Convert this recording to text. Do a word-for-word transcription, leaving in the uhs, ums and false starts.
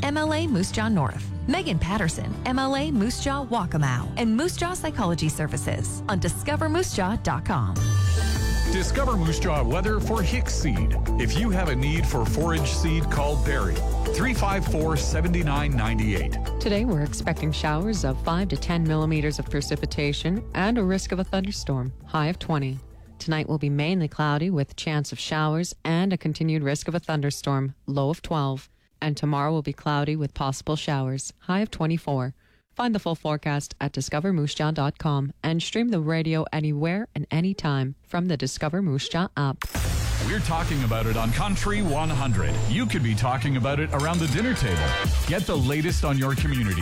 M L A Moose Jaw North. Megan Patterson, M L A Moose Jaw Waccamaw, and Moose Jaw Psychology Services on discover moose jaw dot com. Discover Moose Jaw weather for Hicks Seed. If you have a need for forage seed, call Barry, three five four, seven nine nine eight. Today, we're expecting showers of five to ten millimeters of precipitation and a risk of a thunderstorm, high of twenty. Tonight will be mainly cloudy with chance of showers and a continued risk of a thunderstorm, low of twelve. And tomorrow will be cloudy with possible showers, high of twenty-four. Find the full forecast at discover moose jaw dot com and stream the radio anywhere and anytime from the Discover Moose Jaw app. We're talking about it on Country one hundred. You could be talking about it around the dinner table. Get the latest on your community